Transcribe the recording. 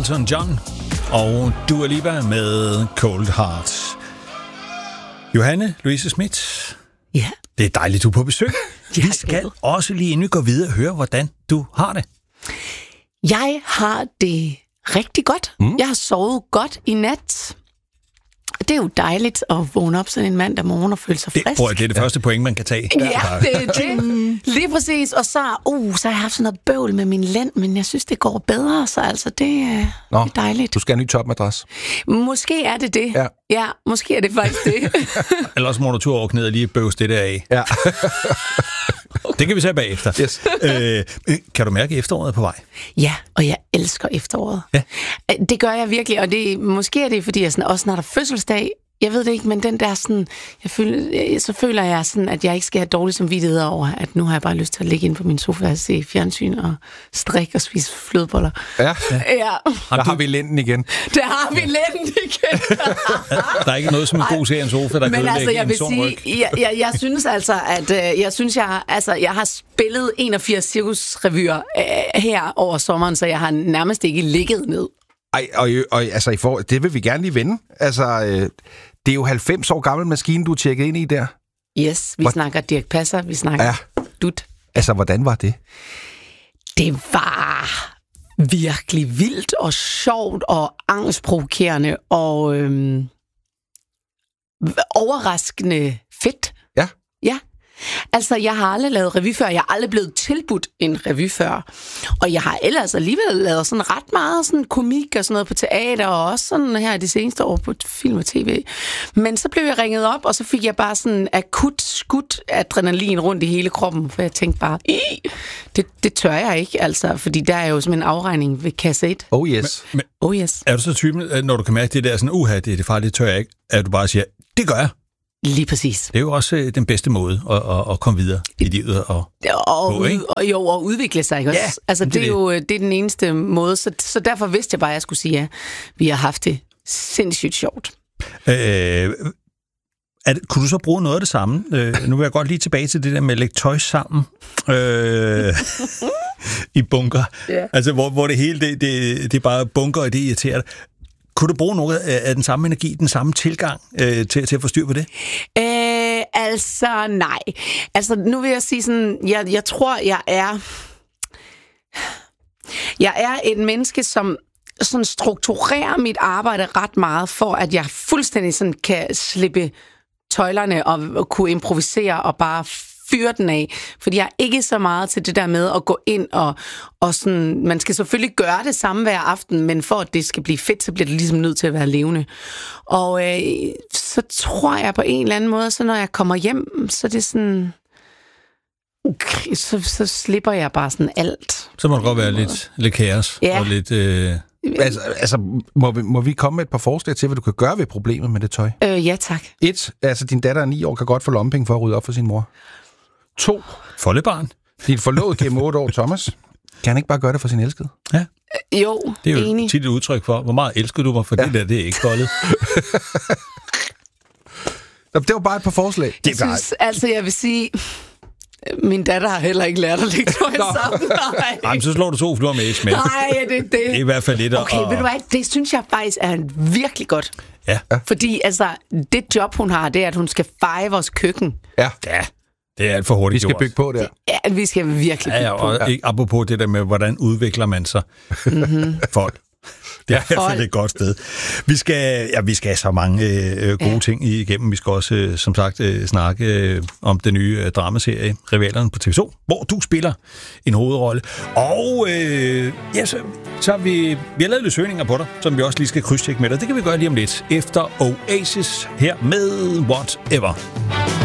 Elton John og Dua Lipa med Cold Heart. Johanne Louise Schmidt. Ja. Det er dejligt, du er på besøg. Vi skal også lige inden vi går videre høre, hvordan du har det. Jeg har det rigtig godt. Jeg har sovet godt i nat. Det er jo dejligt at vågne op sådan en mandag morgen og føle sig frisk. Det er det første point, man kan tage. Ja, det er det. Lige præcis. Og så har jeg haft sådan noget bøvl med min lænd, men jeg synes, det går bedre. Så altså, det er dejligt. Du skal have en ny topmadras. Måske er det det. Ja, måske er det faktisk det. Eller også må du tur over knæet og lige bøves det der af. Ja. Det kan vi se bagefter. Yes. Kan du mærke, at efteråret er på vej? Ja, og jeg elsker efteråret. Ja. Det gør jeg virkelig, og måske er det, fordi jeg sådan, også snart er fødselsdag. Jeg ved det ikke, men den der sådan, så føler jeg sådan, at jeg ikke skal have dårlig samvittighed over, at nu har jeg bare lyst til at ligge inde på min sofa og se fjernsyn og strikke og spise flødeboller. Ja. Der har vi lænden igen. Der har vi lænden igen. Der er ikke noget som en god serie en sofa, der kan ødelægge en sund ryg. Jeg synes altså, at jeg har spillet 81 cirkusrevyer her over sommeren, så jeg har nærmest ikke ligget ned. Ej, og altså, det vil vi gerne lige vende. Altså, det er jo 90 år gammel maskine, du er tjekket ind i der. Yes, vi snakker Dirch Passer, vi snakker Dut. Altså, hvordan var det? Det var virkelig vildt og sjovt og angstprovokerende og overraskende fedt. Ja. Ja. Altså, jeg har aldrig lavet revy før. Jeg har aldrig blevet tilbudt en revy før. Og jeg har ellers alligevel lavet sådan ret meget sådan komik og sådan noget på teater, og også sådan her de seneste år på film og tv. Men så blev jeg ringet op, og så fik jeg bare sådan akut skudt adrenalin rundt i hele kroppen, for jeg tænkte bare, det tør jeg ikke, altså, fordi der er jo simpelthen en afregning ved kasse 1. Oh yes. Oh yes. Er du så typen, når du kan mærke det der sådan, det er farligt, det tør jeg ikke, at du bare siger, det gør jeg? Lige præcis. Det er jo også den bedste måde at komme videre i livet og udvikle sig, ikke også? Ja, altså, det er den eneste måde, så derfor vidste jeg bare, at jeg skulle sige ja. Vi har haft det sindssygt sjovt. Kunne du så bruge noget af det samme? Nu vil jeg godt lige tilbage til det der med at lægge tøj sammen i bunker. Yeah. Altså, hvor det hele, det er bare bunker, og det irriterer dig. Kunne du bruge noget af den samme energi, den samme tilgang til at få styr på det? Altså, nej. Altså, nu vil jeg sige sådan, jeg tror, jeg er et menneske, som sådan strukturerer mit arbejde ret meget, for at jeg fuldstændig sådan kan slippe tøjlerne og kunne improvisere og bare fyre den af, fordi jeg er ikke så meget til det der med at gå ind og sådan, man skal selvfølgelig gøre det samme hver aften, men for at det skal blive fedt, så bliver det ligesom nødt til at være levende. Og så tror jeg på en eller anden måde, så når jeg kommer hjem, så er det sådan, så slipper jeg bare sådan alt. Så må det godt være lidt kaos og lidt... Altså, må vi komme med et par forslag til, hvad du kan gøre ved problemet med det tøj? Ja, tak. 1. Altså, din datter er 9 år, kan godt få lommepenge for at rydde op for sin mor. 2. Foldebarn. Din forlovede gennem 8 år, Thomas. Kan han ikke bare gøre det for sin elskede? Ja. Jo, det er jo enig. tit et udtryk for, hvor meget elsker du mig, for det er ikke foldet. Det var bare et par forslag. Jeg vil sige... Min datter har heller ikke lært at lægge tøj sammen. Nej, så slår du 2 fluer med et smæk. Nej, det er i hvert fald lidt. Okay, ved du hvad? Det synes jeg faktisk er virkelig godt. Ja. Fordi altså, det job, hun har, det er, at hun skal feje vores køkken. Ja. Det er alt for hurtigt. Vi skal bygge på det. Ja, vi skal virkelig bygge på. Og apropos det der med, hvordan udvikler man sig. Folk. Det er i hvert fald et godt sted. Vi skal have så mange gode ting igennem. Vi skal også, som sagt, snakke om den nye dramaserie, Rivalerne på TV2, hvor du spiller en hovedrolle. Og så har vi har lavet lidt søgninger på dig, som vi også lige skal krydstjekke med dig. Det kan vi gøre lige om lidt. Efter Oasis her med Whatever.